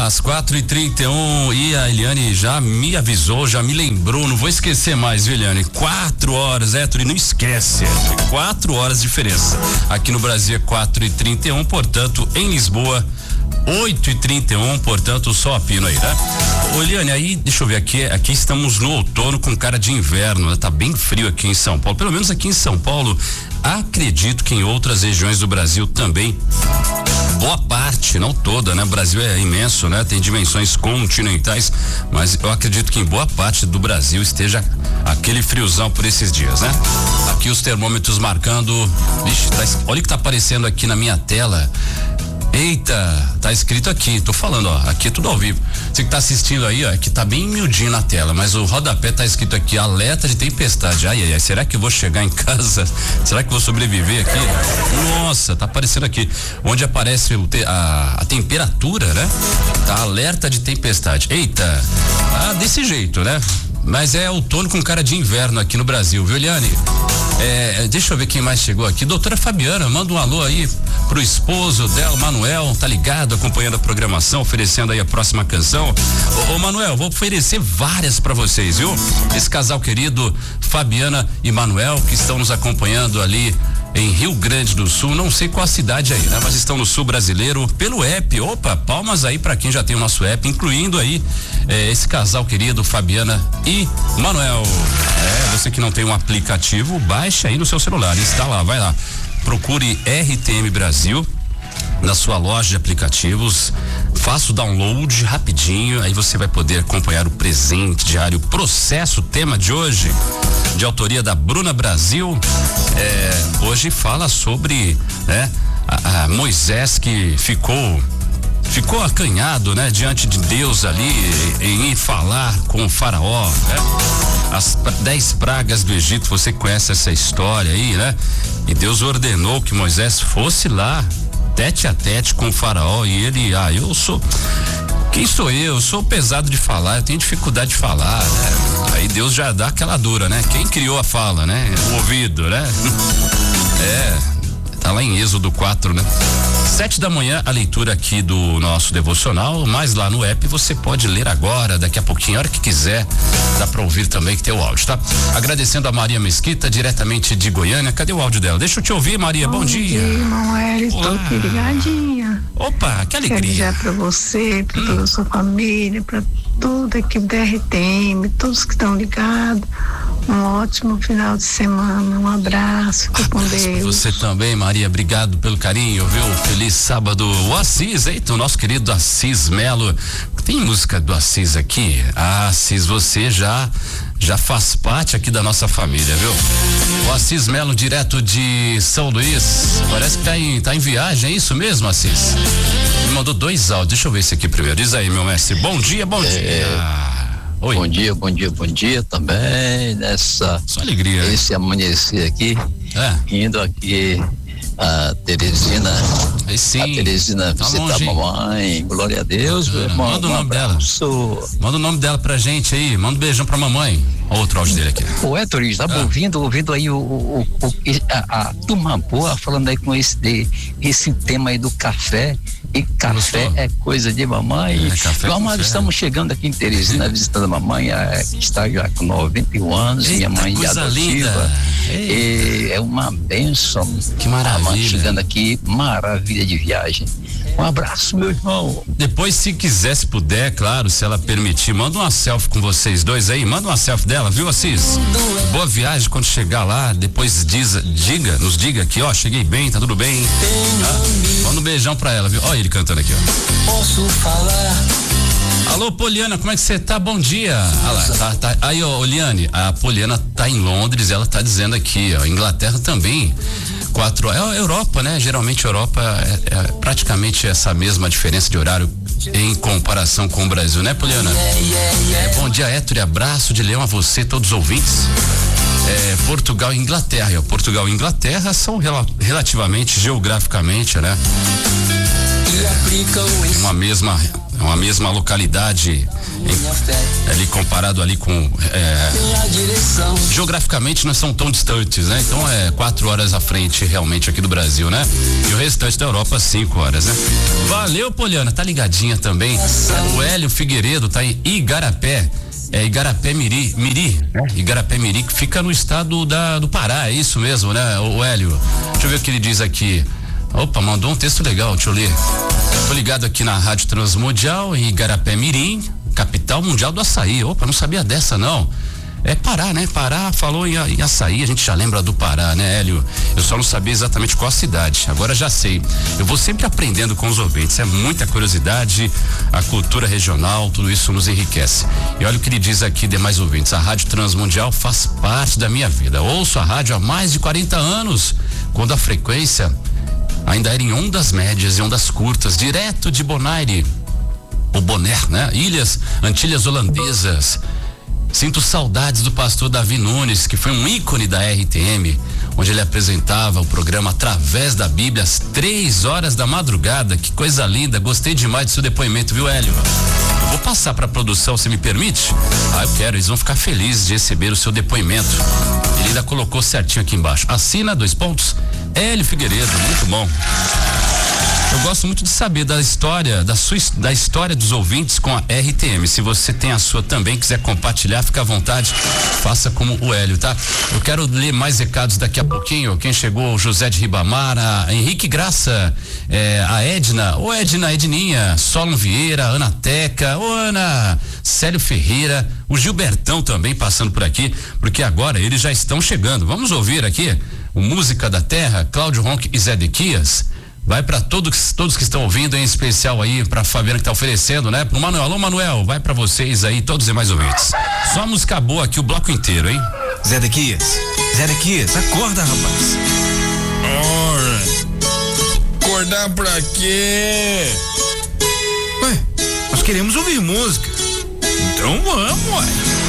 Às 4h31, e a Eliane já me avisou, já me lembrou, não vou esquecer mais, viu, Eliane? 4 horas, Turi, não esquece, 4 horas de diferença. Aqui no Brasil é 4h31, portanto, em Lisboa, 8h31, portanto, só a pino aí, né? Ô, Eliane, aí, deixa eu ver aqui estamos no outono com cara de inverno, né? Tá bem frio aqui em São Paulo, pelo menos aqui em São Paulo, acredito que em outras regiões do Brasil também. Boa parte, não toda, né? O Brasil é imenso, né? Tem dimensões continentais, mas eu acredito que em boa parte do Brasil esteja aquele friozão por esses dias, né? Aqui os termômetros marcando, olha o que tá aparecendo aqui na minha tela. Eita, tá escrito aqui, tô falando, ó, aqui é tudo ao vivo. Você que tá assistindo aí, ó, que tá bem miudinho na tela, mas o rodapé tá escrito aqui, alerta de tempestade. Ai, será que eu vou chegar em casa? Será que eu vou sobreviver aqui? Nossa, tá aparecendo aqui, onde aparece a temperatura, né? Tá alerta de tempestade. Eita, desse jeito, né? Mas é outono com cara de inverno aqui no Brasil, viu, Eliane? Deixa eu ver quem mais chegou aqui. Doutora Fabiana, manda um alô aí pro esposo dela, Manuel, tá ligado, acompanhando a programação, oferecendo aí a próxima canção. Ô Manuel, vou oferecer várias pra vocês, viu? Esse casal querido, Fabiana e Manuel, que estão nos acompanhando ali em Rio Grande do Sul, não sei qual a cidade aí, né? Mas estão no sul brasileiro pelo app. Opa, palmas aí pra quem já tem o nosso app, incluindo aí esse casal querido, Fabiana e Manuel. Você que não tem um aplicativo, baixa aí no seu celular, está lá, vai lá. Procure RTM Brasil na sua loja de aplicativos, faça o download rapidinho, aí você vai poder acompanhar o presente diário, Processo, tema de hoje, de autoria da Bruna Brasil. Hoje fala sobre, né, a Moisés que ficou acanhado, né, diante de Deus ali em ir falar com o faraó, né? As 10 pragas do Egito, você conhece essa história aí, né? E Deus ordenou que Moisés fosse lá, tete a tete com o faraó, e ele, quem sou eu? Eu sou pesado de falar, eu tenho dificuldade de falar, né? Aí Deus já dá aquela dura, né? Quem criou a fala, né? O ouvido, né? Tá lá em Êxodo 4, né? 7h, a leitura aqui do nosso devocional, mas lá no app você pode ler agora, daqui a pouquinho, a hora que quiser, dá pra ouvir também, que tem o áudio, tá? Agradecendo a Maria Mesquita, diretamente de Goiânia. Cadê o áudio dela? Deixa eu te ouvir, Maria, bom dia. Bom dia, irmão Hélio, estou aqui ligadinha. Opa, que alegria. Quero dizer pra você, pra toda a sua família, pra toda a equipe da RTM, todos que estão ligados, um ótimo final de semana, um abraço, fica com Deus. Você também, Maria, obrigado pelo carinho, viu? Feliz sábado. O Assis, eita, o nosso querido Assis Melo. Tem música do Assis aqui? Assis, você já faz parte aqui da nossa família, viu? O Assis Melo, direto de São Luís, parece que tá em viagem, é isso mesmo, Assis? Me mandou 2 áudios, deixa eu ver esse aqui primeiro. Diz aí, meu mestre, bom dia. Oi. Bom dia também, só alegria. Esse amanhecer aqui, indo aqui a Teresina. Aí sim. A Teresina tá visitar longe, a mamãe, glória a Deus, meu irmão. Manda o nome dela. Manda o nome dela pra gente aí, manda um beijão pra mamãe. Outro áudio dele aqui. O Turi, estava ouvindo aí a turma boa falando aí com esse tema aí do café. E café é coisa de mamãe. Nós estamos chegando aqui em Teresina visitando a mamãe, que está já com 91 anos, minha mãe adotiva. E é uma bênção. Que maravilha. A mãe chegando aqui, maravilha de viagem. Um abraço, meu irmão. Depois, se quiser, se puder, claro, se ela permitir, manda uma selfie com vocês dois aí, manda uma selfie dela, viu, Assis? Boa viagem quando chegar lá, depois nos diga aqui, ó, cheguei bem, tá tudo bem. Manda um beijão pra ela, viu? Ó ele cantando aqui, ó. Posso falar? Alô, Poliana, como é que você tá? Bom dia. Tá. Aí, ó, Oliane, a Poliana tá em Londres, ela tá dizendo aqui, ó, Inglaterra também. 4 horas. É a Europa, né? Geralmente a Europa é praticamente essa mesma diferença de horário em comparação com o Brasil, né, Poliana? Bom dia, Turi, abraço de leão a você, todos os ouvintes. Portugal e Inglaterra. Portugal e Inglaterra são relativamente, geograficamente, né? uma mesma localidade, ali comparado ali com geograficamente não são tão distantes, né? Então é 4 horas à frente realmente aqui do Brasil, né? E o restante da Europa 5 horas, né? Valeu, Poliana, tá ligadinha também. O Hélio Figueiredo tá em Igarapé. Igarapé Miri, né? Igarapé Miri, que fica no estado do Pará, é isso mesmo, né? O Hélio, deixa eu ver o que ele diz aqui. Opa, mandou um texto legal, deixa eu ler. Tô ligado aqui na Rádio Transmundial em Igarapé Mirim, capital mundial do açaí. Opa, não sabia dessa não. É Pará, né? Pará falou em açaí, a gente já lembra do Pará, né, Hélio? Eu só não sabia exatamente qual a cidade, agora já sei. Eu vou sempre aprendendo com os ouvintes, é muita curiosidade, a cultura regional, tudo isso nos enriquece. E olha o que ele diz aqui, demais ouvintes, a Rádio Transmundial faz parte da minha vida. Ouço a rádio há mais de 40 anos, quando a frequência ainda era em ondas médias e ondas curtas, direto de Bonaire, ou Bonaire, né? Antilhas Holandesas. Sinto saudades do pastor Davi Nunes, que foi um ícone da RTM, onde ele apresentava o programa Através da Bíblia às 3 horas da madrugada. Que coisa linda, gostei demais do seu depoimento, viu, Hélio? Eu vou passar para a produção, se me permite? Eu quero, eles vão ficar felizes de receber o seu depoimento. Ele ainda colocou certinho aqui embaixo. Assina, Hélio Figueiredo, muito bom. Eu gosto muito de saber da história dos ouvintes com a RTM. Se você tem a sua também, quiser compartilhar, fica à vontade, faça como o Hélio, tá? Eu quero ler mais recados daqui a pouquinho. Quem chegou, José de Ribamar, a Henrique Graça, a Edna, Edninha, Solon Vieira, Ana Teca, Ana, Célio Ferreira, o Gilbertão também passando por aqui, porque agora eles já estão chegando. Vamos ouvir aqui o Música da Terra, Cláudio Ronck e Zé Dequias. Vai para todos que estão ouvindo, em especial aí pra Fabiana que tá oferecendo, né? Pro Manuel. Alô, Manuel, vai pra vocês aí, todos os demais ouvintes. Só música boa aqui, o bloco inteiro, hein? Zé Dequias, acorda, rapaz. Ora, acordar pra quê? Ué, nós queremos ouvir música. Então vamos, ué.